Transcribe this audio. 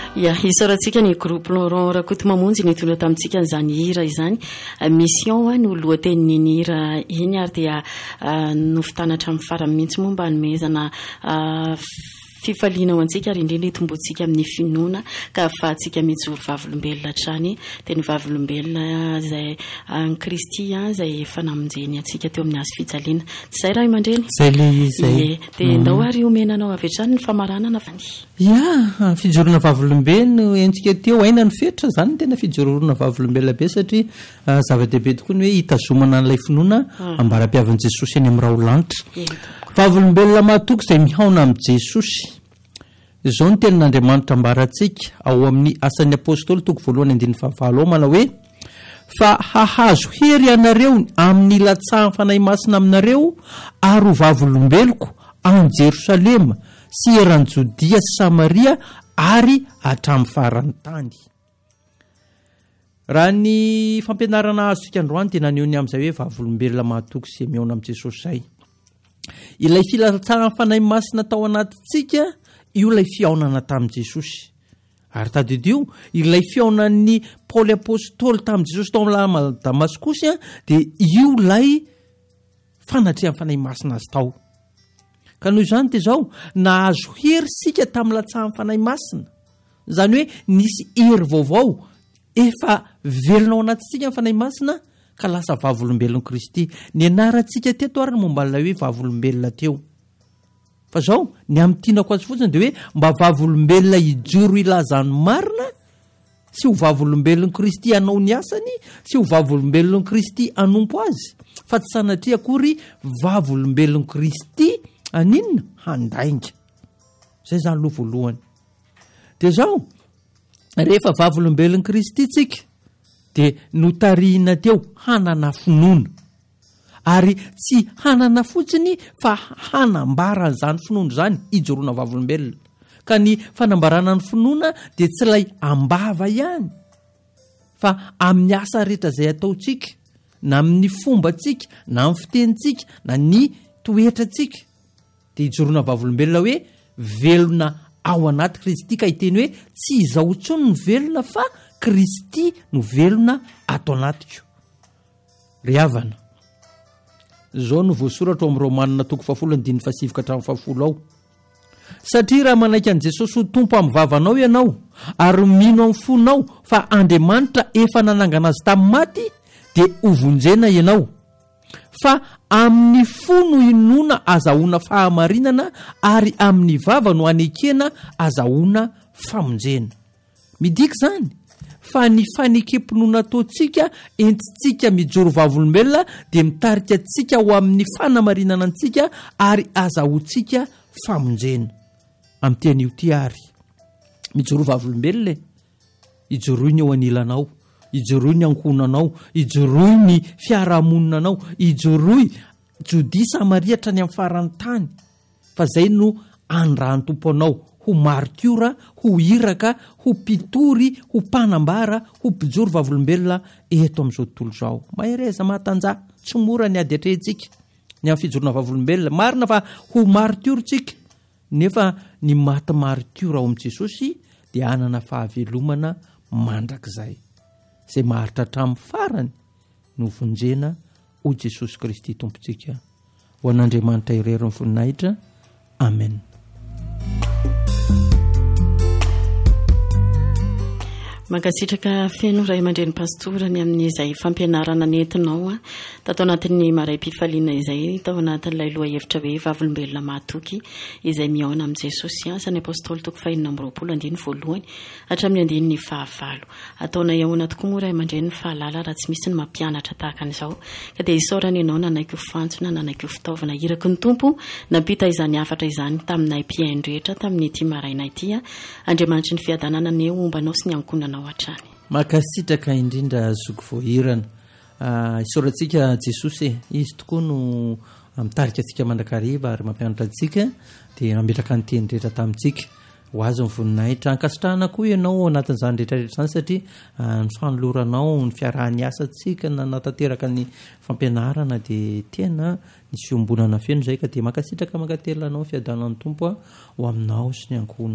Ya isarantsika ny groupe Laurent Rakoto mamonjy nitondra tamintsika n'izany hira izany mission no lohatenin'ny hira iny ary dia nofitanatra amin'ny farany mihitsy momba nomezana fifaliana ho antsika ary indrindra itomboantsika amin'ny finoana ka ahafahantsika mijoro vavolombelona hatrany dia ny vavolombelona izay any Kristy izay efa namonjeny antsika teo amin'ny hazo fijaliana. Zay raha aman-dreny zay le izay dia ndao ary omenanao avy hatrany ny famaranana fany ya fijorona vavolombelona entsika teo aina ny fetra zany tena fijorona vavolombelona be satria zava-dehibe tokoa ny hoe hitazomana an'ilay finoana ambara-piavan'i Jesosy any amin'ny raolanitra. Vavolombelona mahatoky izay mihaona amin'i Jesosy. Izao ny tenin'Andriamanitra ambarantsika ao amin'ny asan'ny apôstôly toko 1:9 manao hoe fa hahazo hery ianareo amin'ny latsahan'ny fanahy masina aminareo ary ho vavolombeloko any Jerosalema sy eran'ny Jodia sy Samaria ary hatramin'ny farany tany. Raha ny fampianarana azo sika androany tena anio ny amin'izay hoe vavolombelona mahatoky izay mihaona amin'i Jesosy zay. Ilay filatsahana fanahy masina tao anatintsika io ilay fihaonana tamin'i Jesosy. Ary tadidio ilay fihaonan'ny Paoly apôstôly tamin'i Jesosy tao amin'ny Damaskosy dia io ilay fanatrehan'ny fanahy masina azy tao. Ka noho izany dia zao nahazo hery sika tamin'ny latsahan'ny fanahy masina. Izany hoe nisy hery vaovao efa velona ao anatintsika ny fanahy masina ka lasa vavolombelon'i Kristy. Ny anarantsika teto ary momba ilay hoe vavolombelona teo. Fa zao ny amin'ny tianako azy fotsiny dia hoe mba vavolombelona hijoro ilazany marina sy ho vavolombelon'i Kristy hanao ny asany sy ho vavolombelon'i Kristy hanompo azy. Fa tsy sanatria akory vavolombelon'i Kristy aninona handainga. Zay zany aloha voalohany. Dia zao rehefa vavolombelon'i Kristy tsika dia notarihina teo hanana finoana. Ary tsy hanana fotsiny fa hanambara izany finoana izany hijoroana vavolombelona. Ka ny fanambarana ny finoana dia tsy ilay ambava ihany fa amin'ny asa rehetra izay ataontsika na amin'ny fombantsika na amin'ny fitenitsika na ny toetrantsika dia hijoroana vavolombelona hoe velona ao anaty Kristy ka hiteny hoe tsy izaho intsony no velona fa Kristy no velona ato anatiko. Ry havana. Zao no voasoratra ao amin'ny Romanina toko 10:7-10 ao. Satria raha manaiky an'i Jesosy ho tompo amin'ny vavanao ianao ary mino amin'ny fonao fa Andriamanitra efa nanangana azy tamin'ny maty dia hovonjena ianao. Fa amin'ny fo no inoana azahoana fahamarinana ary amin'ny vava no anekena azahoana famonjena. Midika zany fa ny fanekempinoana ataontsika entitsika mijoro vavolombelona dia mitarika antsika ho amin'ny fanamarinana antsika ary azahoantsika famonjena. Amin'ny teny io ty ary mijoro vavolombelona ijoroiny eo anilanao, ijoroiny ankonanao, ijoroiny fiarahamonina, ijoroy Jodia Samaria hatrany amin'ny farany tany. Fa zay no andrahan'ny tompo anao ho martiora, ho iraka, ho pitory, ho panambara, ho pijoro vavolombelona eto amin'izao tontolo izao. Mahereza mahatanjah, tsy mora ny ady atrehantsika ny amin'ny fijorona vavolombelona. Marina fa ho martiora tsika. Nefa ny maty martiora ao amin'i Jesosy dia hanana fahavelomana mandrakizay. Izay maharitra hatramin'ny farany no vonjena ho Jesosy Kristy tompontsika. Ho an'Andriamanitra irery ny voninahitra. Amen. Mankasitraka feno ray aman-dreny pastorany amin'izay fampianarana nentinao tato anatin'ny maray-pifaliana izay tao anatin'ilay loha hevitra hoe vavolombelona mahatoky izay mihaona amin'i Jesosy sany apôstôly toko 5:20 hatramin'ny 9:20. Ataona iahoana tokoa moa ray aman-dreny fahalala raha tsy misy ny mampianatra tahaka an'izao. Ka dia isaorany ianao nanaiky ho fantsona, nanaiky ho fitaovana iraky ny tompo nampita izany afatra izany taminay mpiaino rehetra tamin'ity maraina ity. Andriamanitry ny fiadanana ny ombanao sy ny ankonanao hatrany. Makasitraka indrindra zoky voahirana. Isaorantsika Jesosy izy tokoa no mitarika antsika mandrakariva ary mampianatra antsika dia nametraka ny teny rehetra tamintsika. Ho azy ny voninahitra ankasitrahana koa ianao anatin'izany rehetrarehetra izany satria ny fanoloranao ny fiarahan'ny asantsika na natateraka ny fampianarana dia tena ny fiombonana feno zay ka dia makasitraka mankatelanao fiadanan'ny tompo ho aminao sy ny ankohona.